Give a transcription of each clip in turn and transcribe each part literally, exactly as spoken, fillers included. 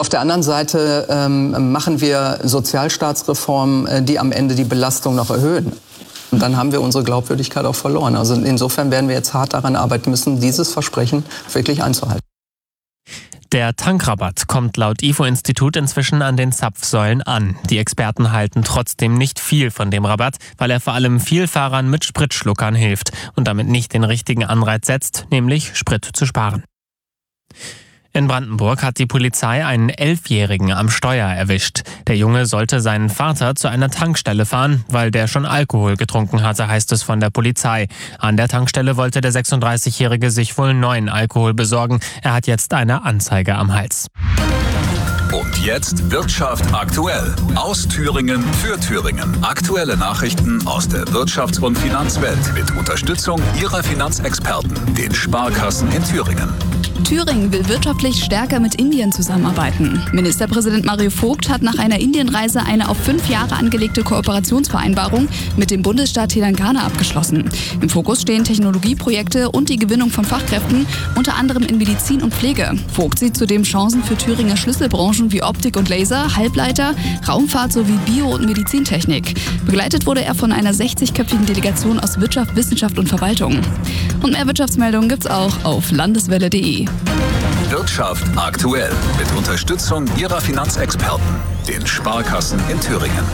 auf der anderen Seite ähm, machen wir Sozialstaatsreformen, äh, die am Ende die Belastung noch erhöhen. Und dann haben wir unsere Glaubwürdigkeit auch verloren. Also insofern werden wir jetzt hart daran arbeiten müssen, dieses Versprechen wirklich einzuhalten. Der Tankrabatt kommt laut I F O-Institut inzwischen an den Zapfsäulen an. Die Experten halten trotzdem nicht viel von dem Rabatt, weil er vor allem Vielfahrern mit Spritschluckern hilft und damit nicht den richtigen Anreiz setzt, nämlich Sprit zu sparen. In Brandenburg hat die Polizei einen Elfjährigen am Steuer erwischt. Der Junge sollte seinen Vater zu einer Tankstelle fahren, weil der schon Alkohol getrunken hatte, heißt es von der Polizei. An der Tankstelle wollte der sechsunddreißigjährige sich wohl neuen Alkohol besorgen. Er hat jetzt eine Anzeige am Hals. Und jetzt Wirtschaft aktuell. Aus Thüringen für Thüringen. Aktuelle Nachrichten aus der Wirtschafts- und Finanzwelt mit Unterstützung Ihrer Finanzexperten, den Sparkassen in Thüringen. Thüringen will wirtschaftlich stärker mit Indien zusammenarbeiten. Ministerpräsident Mario Vogt hat nach einer Indienreise eine auf fünf Jahre angelegte Kooperationsvereinbarung mit dem Bundesstaat Telangana abgeschlossen. Im Fokus stehen Technologieprojekte und die Gewinnung von Fachkräften, unter anderem in Medizin und Pflege. Vogt sieht zudem Chancen für Thüringer Schlüsselbranchen wie Optik und Laser, Halbleiter, Raumfahrt sowie Bio- und Medizintechnik. Begleitet wurde er von einer sechzigköpfigen Delegation aus Wirtschaft, Wissenschaft und Verwaltung. Und mehr Wirtschaftsmeldungen gibt's auch auf landeswelle punkt de. Wirtschaft aktuell mit Unterstützung Ihrer Finanzexperten, den Sparkassen in Thüringen.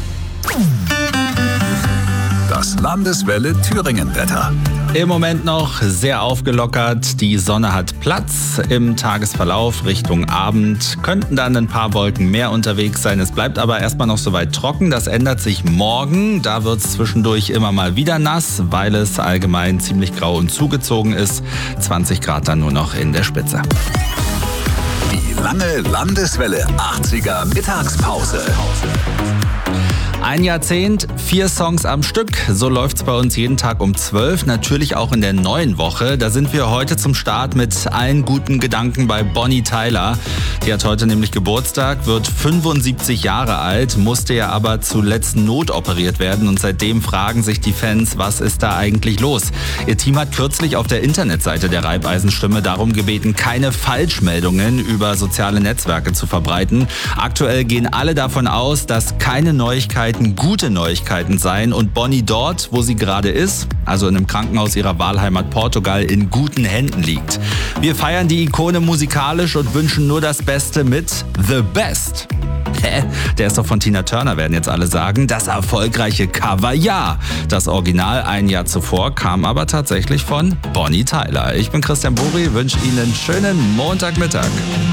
Das Landeswelle Thüringen-Wetter. Im Moment noch sehr aufgelockert. Die Sonne hat Platz. Im Tagesverlauf Richtung Abend könnten dann ein paar Wolken mehr unterwegs sein. Es bleibt aber erstmal noch soweit trocken. Das ändert sich morgen. Da wird es zwischendurch immer mal wieder nass, weil es allgemein ziemlich grau und zugezogen ist. zwanzig Grad dann nur noch in der Spitze. Die lange Landeswelle achtziger Mittagspause. Ein Jahrzehnt, vier Songs am Stück. So läuft's bei uns jeden Tag um zwölf, natürlich auch in der neuen Woche. Da sind wir heute zum Start mit allen guten Gedanken bei Bonnie Tyler. Die hat heute nämlich Geburtstag, wird fünfundsiebzig Jahre alt, musste ja aber zuletzt notoperiert werden und seitdem fragen sich die Fans, was ist da eigentlich los? Ihr Team hat kürzlich auf der Internetseite der Reibeisenstimme darum gebeten, keine Falschmeldungen über soziale Netzwerke zu verbreiten. Aktuell gehen alle davon aus, dass keine Neuigkeiten gute Neuigkeiten seien und Bonnie dort, wo sie gerade ist, also in einem Krankenhaus ihrer Wahlheimat Portugal, in guten Händen liegt. Wir feiern die Ikone musikalisch und wünschen nur das Beste mit The Best. Hä? Der ist doch von Tina Turner, werden jetzt alle sagen. Das erfolgreiche Cover, ja. Das Original ein Jahr zuvor kam aber tatsächlich von Bonnie Tyler. Ich bin Christian Buri, wünsche Ihnen einen schönen Montagmittag.